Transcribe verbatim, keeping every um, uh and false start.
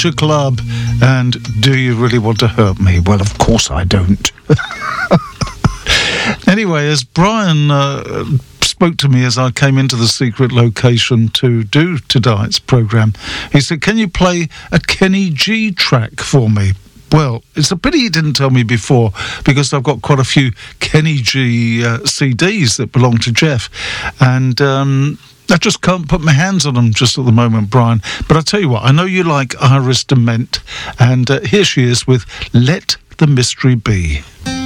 Culture Club and Do You Really Want to Hurt Me? Well, of course I don't. Anyway, as Brian uh, spoke to me as I came into the secret location to do tonight's programme, he said, can you play a Kenny G track for me? Well, it's a pity he didn't tell me before, because I've got quite a few Kenny G uh, C Ds that belong to Jeff, and um, I just can't put my hands on them just at the moment, Brian. But I'll tell you what, I know you like Iris Dement, and uh, here she is with Let the Mystery Be.